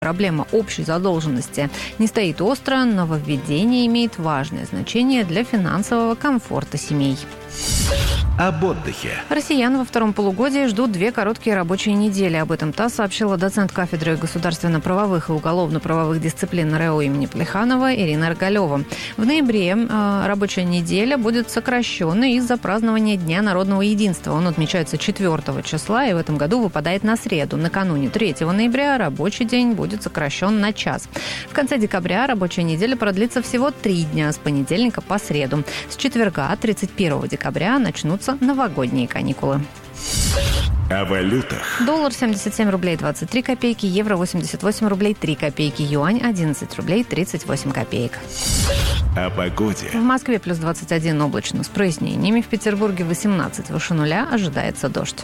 Проблема общей задолженности не стоит остро, нововведение имеет важное значение для финансового комфорта семей. Об отдыхе. Россиян во втором полугодии ждут 2 короткие рабочие недели. Об этом ТАСС сообщила доцент кафедры государственно-правовых и уголовно-правовых дисциплин РЭО имени Плеханова Ирина Рогалева. В ноябре рабочая неделя будет сокращенной из-за празднования Дня народного единства. Он отмечается 4 числа и в этом году выпадает на среду. Накануне 3 ноября рабочий день будет сокращен на час. В конце декабря рабочая неделя продлится всего 3 дня, с понедельника по среду. С четверга, 31 декабря, начнутся новогодние каникулы. О валютах. Доллар 77 рублей 23 копейки, евро 88 рублей 3 копейки, юань 11 рублей 38 копеек. О погоде. В Москве плюс 21 облачно с прояснениями, в Петербурге 18 выше нуля, ожидается дождь.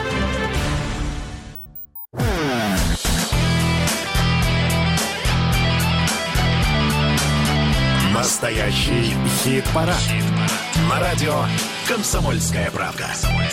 Настоящий хит-парад. На радио «Комсомольская правда».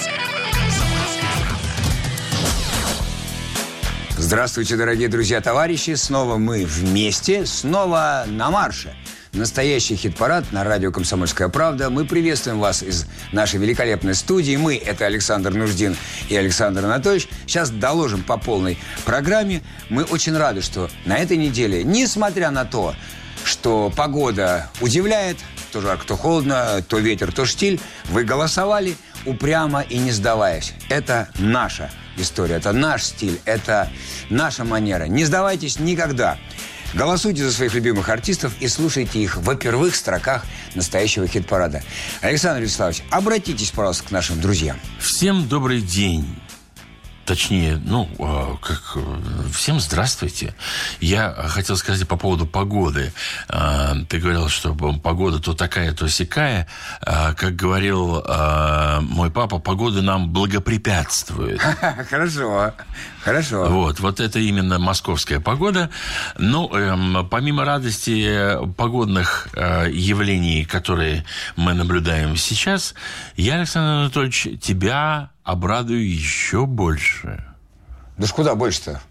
Здравствуйте, дорогие друзья, товарищи. Снова мы вместе, снова на марше. Настоящий хит-парад на радио «Комсомольская правда». Мы приветствуем вас из нашей великолепной студии. Мы – это Александр Нуждин и Александр Анатольевич. Сейчас доложим по полной программе. Мы очень рады, что на этой неделе, несмотря на то, что погода удивляет, то жарко, то холодно, то ветер, то штиль, вы голосовали упрямо и не сдаваясь. Это наша история, это наш стиль, это наша манера. Не сдавайтесь никогда. Голосуйте за своих любимых артистов и слушайте их в первых строках настоящего хит-парада. Александр Вячеславович, обратитесь, пожалуйста, к нашим друзьям. Всем добрый день. Точнее, всем здравствуйте. Я хотел сказать по поводу погоды. Ты говорил, что погода то такая, то сякая. Как говорил мой папа, погода нам благопрепятствует. Хорошо. Вот это именно московская погода. Помимо радости погодных явлений, которые мы наблюдаем сейчас, я, Александр Анатольевич, тебя обрадую еще больше. Да ж куда больше-то?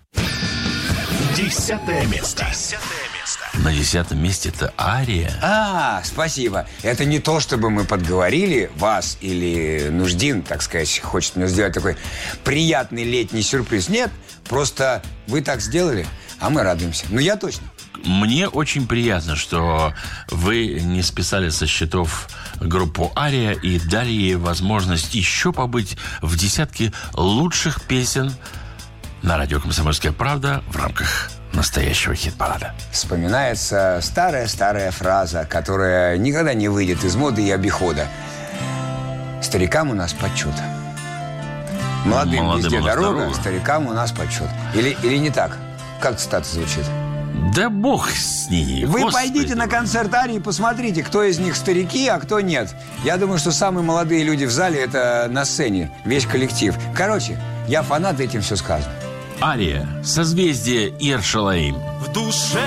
10-е место. На 10-м месте это «Ария». Спасибо. Это не то, чтобы мы подговорили вас или Нуждин, так сказать, хочет мне сделать такой приятный летний сюрприз. Нет, просто вы так сделали, а мы радуемся. Я точно. Мне очень приятно, что вы не списали со счетов группу «Ария» и дали ей возможность еще побыть в десятке лучших песен на радио «Комсомольская правда» в рамках настоящего хит-парада. Вспоминается старая фраза, которая никогда не выйдет из моды и обихода. Старикам у нас почет. Молодым везде дорога, старикам у нас почет. Или не так? Как цитата звучит? Да бог с ней. Вы Господи. пойдите на концерт «Арии» и посмотрите, кто из них старики, а кто нет. Я думаю, что самые молодые люди в зале – это на сцене, весь коллектив. Короче, я фанат, этим все сказано. «Ария», созвездие Ир-Шалаим. В душе